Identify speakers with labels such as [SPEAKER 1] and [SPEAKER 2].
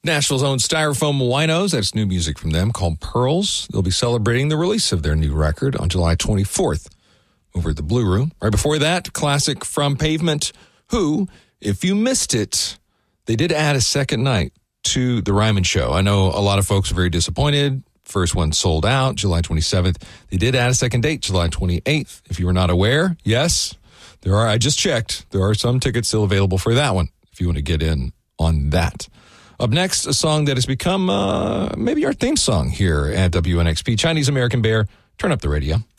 [SPEAKER 1] Nashville's own Styrofoam Winos, that's new music from them called Pearls. They'll be celebrating the release of their new record on July 24th over at the Blue Room. Right before that, classic from Pavement, who, if you missed it, they did add a second night to the Ryman Show. I know a lot of folks are very disappointed. First one sold out, July 27th. They did add a second date, July 28th. If you were not aware, yes, there are. I just checked. There are some tickets still available for that one, if you want to get in on that. Up next, a song that has become maybe our theme song here at WNXP, Chinese American Bear. Turn up the radio.